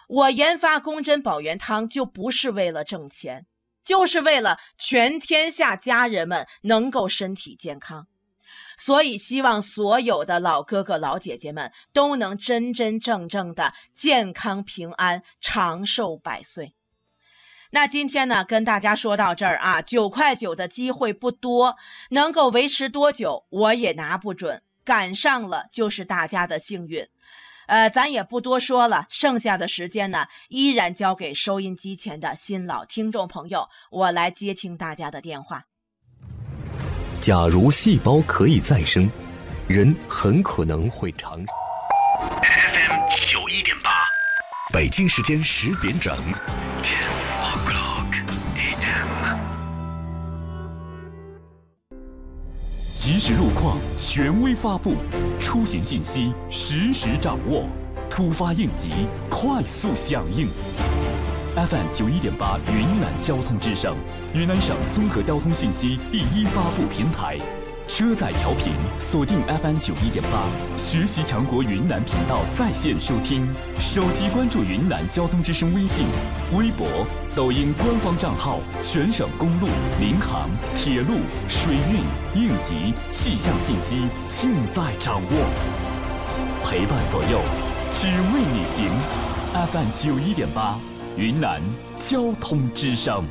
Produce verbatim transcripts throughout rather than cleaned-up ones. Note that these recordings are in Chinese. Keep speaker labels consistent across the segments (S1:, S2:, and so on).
S1: 我研发宫针保元汤就不是为了挣钱，就是为了全天下家人们能够身体健康。所以希望所有的老哥哥老姐姐们都能真真正正的健康平安，长寿百岁。那今天呢，跟大家说到这儿啊，九块九的机会不多，能够维持多久我也拿不准，赶上了就是大家的幸运。呃，咱也不多说了，剩下的时间呢，依然交给收音机前的新老听众朋友，我来接听大家的电话。
S2: 假如细胞可以再生，人很可能会长。
S3: F M 九一点八，北京时间十点整。Ten o'clock A M。即时路况权威发布，出行信息实时掌握，突发应急快速响应。F M 九一点八云南交通之声，云南省综合交通信息第一发布平台。车载调频锁定 F M 九一点八，学习强国云南频道在线收听，手机关注云南交通之声微信、微博、抖音官方账号，全省公路、民航、铁路、水运、应急、气象信息尽在掌握，陪伴左右，只为你行。F M 九一点八，云南交通之声。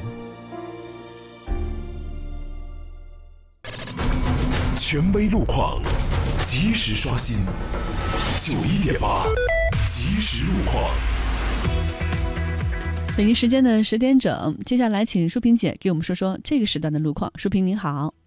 S3: 权威路况，及时刷新。九一点八，及时路况。
S4: 北京时间的十点整，接下来请淑萍姐给我们说说这个时段的路况。淑萍您好。